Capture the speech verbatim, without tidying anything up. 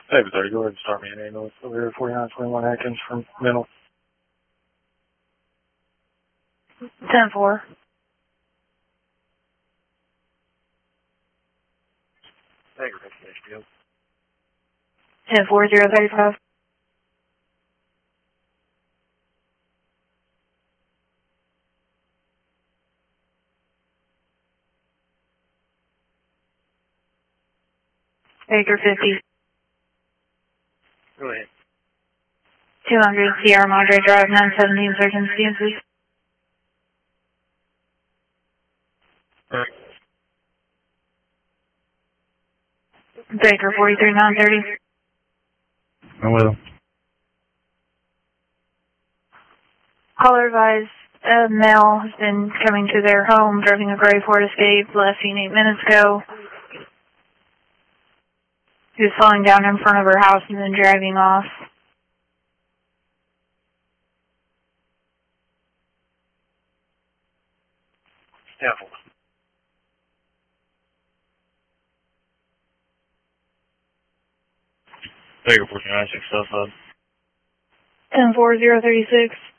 Hey, thirty, go ahead and start me an ambulance over here, forty-nine twenty-one Atkins from Mental. ten four. Hey, Rick, ten four zero thirty-five. Baker fifty. Go ahead. two hundred Sierra Madre Drive, nine seventeen, Surgeon Stevens. Right. Baker forty-three nine thirty. I'm with him. Caller advised a male has been coming to their home, driving a gray Ford Escape, left seen eight minutes ago. He was slowing down in front of her house and then driving off. Careful. Baker forty-nine six five five. ten four zero thirty-six.